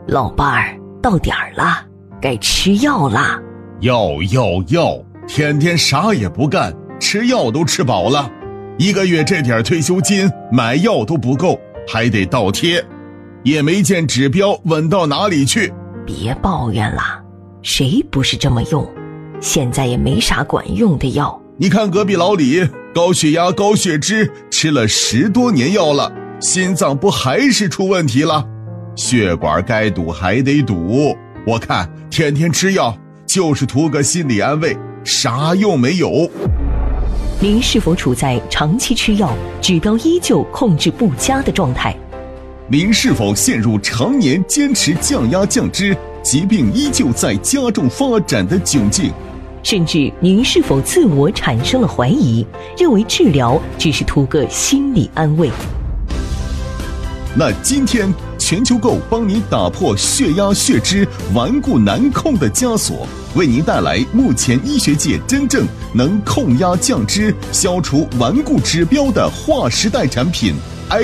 老伴儿，到点儿了，该吃药啦。 药，天天啥也不干，吃药都吃饱了，1个月这点退休金买药都不够，还得倒贴，也没见指标稳到哪里去。 别抱怨了，谁不是这么用？现在也没啥管用的药。 你看隔壁老李，高血压高血脂，吃了10多年药了，心脏不还是出问题了？血管该堵还得堵，我看天天吃药就是图个心理安慰，啥用没有。 您是否处在长期吃药指标依旧控制不佳的状态？ 您是否陷入常年坚持降压降脂，疾病依旧在加重发展的窘境？ 甚至您是否自我产生了怀疑，认为治疗只是图个心理安慰？ 那今天全球购帮你打破血压血脂顽固难控的枷锁，为您带来目前医学界真正能控压降脂、消除顽固指标的划时代产品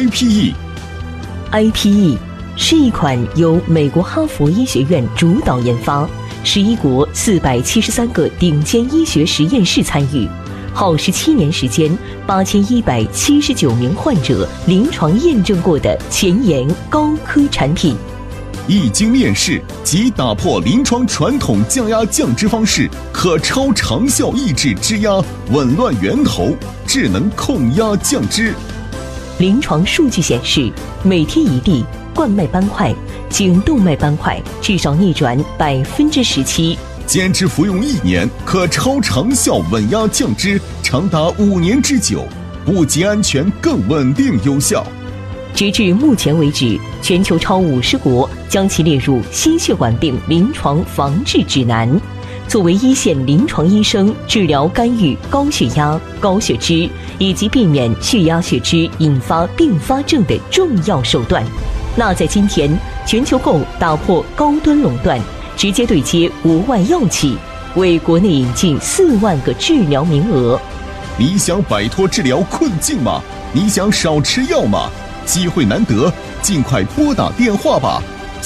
IPE。IPE 是一款由美国哈佛医学院主导研发，11国473个顶尖医学实验室参与，耗17年时间，8179名患者临床验证过的前沿高科产品。一经面世即打破临床传统降压降脂方式，可超长效抑制脂压，紊乱源头，智能控压降脂。临床数据显示，每天1粒冠脉斑块、颈动脉斑块至少逆转17%，坚持服用1年，可超长效稳压降脂，长达5年之久，不仅安全，更稳定有效。截至目前为止，全球超50国将其列入心血管病临床防治指南。作为一线临床医生治疗干预高血压、高血脂以及避免血压血脂引发并发症的重要手段。那在今天，全球购打破高端垄断，直接对接国外药企，为国内引进4万个治疗名额。你想摆脱治疗困境吗？你想少吃药吗？机会难得，尽快拨打电话吧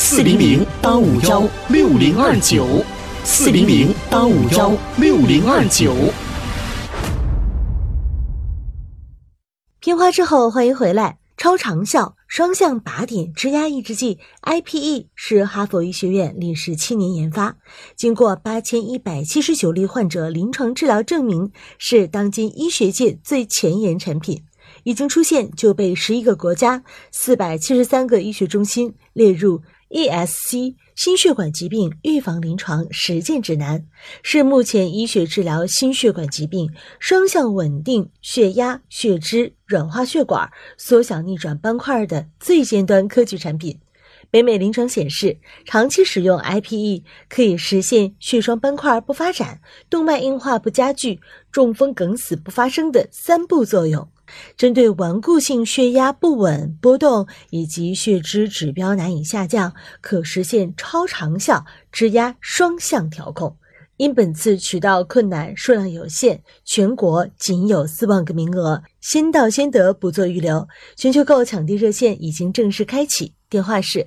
，400-851-6029，400-851-6029。 片花之后，欢迎回来。超长效双向靶点脂压抑制剂 IPE 是哈佛医学院历时7年研发，经过8179例患者临床治疗证明，是当今医学界最前沿产品。一经出现就被11个国家473个医学中心列入 ESC 心血管疾病预防临床实践指南，是目前医学治疗心血管疾病双向稳定血压、血脂、软化血管、缩小逆转斑块的最尖端科技产品。北美临床显示，长期使用 IPE 可以实现血栓斑块不发展、动脉硬化不加剧、中风梗死不发生的3步作用。针对顽固性血压不稳波动以及血脂指标难以下降，可实现超长效脂压双向调控。因本次渠道困难，数量有限，全国仅有4万个名额，先到先得，不做预留。全球购抢地热线已经正式开启，电话是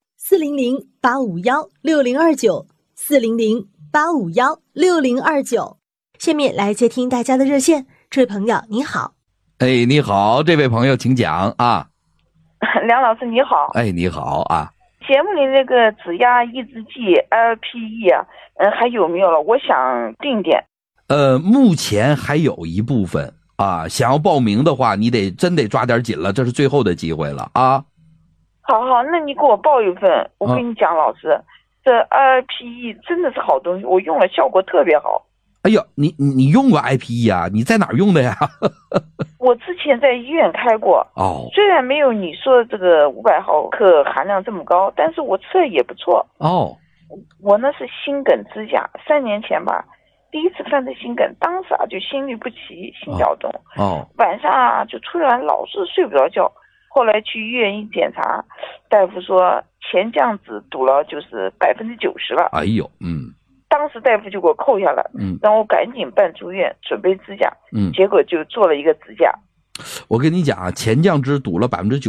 400-851-6029，400-851-6029。下面来接听大家的热线，这位朋友你好。 哎，你好，这位朋友请讲啊。 梁老师你好。 哎，你好啊。 节目里那个脂压抑制剂 LPE 啊，还有没有了？我想定点。 目前还有一部分啊，想要报名的话，你真得抓点紧了，这是最后的机会了啊。 好，那你给我报一份。我跟你讲，老师，这 LPE 真的是好东西，我用了效果特别好。 哎呦，你用过 IPE 啊？你在哪儿用的呀？ 我之前在医院开过。 哦。 虽然没有你说这个500毫克含量这么高，但是我吃的也不错。 哦。 我呢是心梗支架，3年前吧，第一次犯的心梗，当时就心律不齐，心跳动。 哦。 晚上就突然老是睡不着觉，后来去医院一检查，大夫说前降子堵了就是90%了。 哎呦， 当时大夫就给我扣下了，让我赶紧办住院，准备支架，结果就做了一个支架。 我跟你讲啊，前降脂堵了90%。